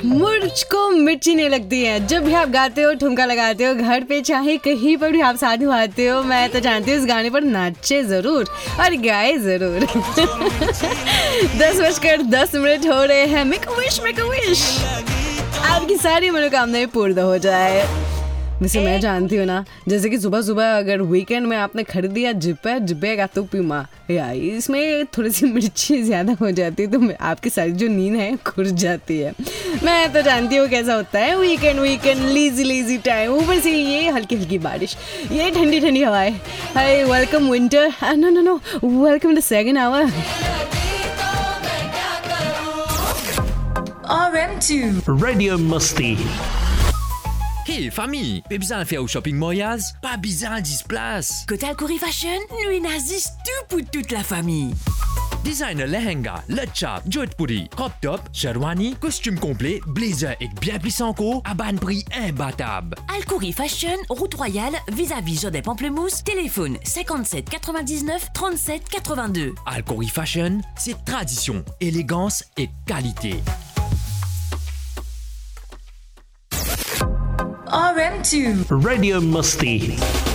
मुझको मिर्ची नहीं लगती है। जब भी आप गाते हो, ठुमका लगाते हो, घर पे चाहे कहीं पर भी आप साथ निभाते हो, मैं तो जानती हूँ इस गाने पर नाचे जरूर और गाए जरूर। 10:10 हो रहे हैं। मेक अ विश आपकी सारी मनोकामनाएं पूर्ण हो जाए। वैसे मैं जानती हूँ ना, जैसे कि सुबह सुबह अगर वीकेंड में आपने खरीद दिया जिब्बे का तो पीमा यार, इसमें थोड़ी सी मिर्ची ज़्यादा हो जाती है तो आपकी सारी जो नींद है खुर जाती है। मैं तो जानती हूँ कैसा होता है वीकेंड लीजी टाइम, ऊपर से ये हल्की हल्की बारिश, ये ठंडी ठंडी हवाएं। Hi welcome winter, no welcome the second hour. RM2 Radio Musty. Hey famille, pas besoin de faire au shopping Moyaz, pas besoin de 10 places. Côté Alcori Fashion, nous n'existe tout pour toute la famille. Designer lehenga, lechap, jodhpuri, crop top, sherwani, costume complet, blazer et bien plus encore à bas prix imbattable. Alcori Fashion, route royale, vis-à-vis Jodep Pamplemousse, téléphone 57 99 37 82. Alcori Fashion, c'est tradition, élégance et qualité. RM2 Radio Musty.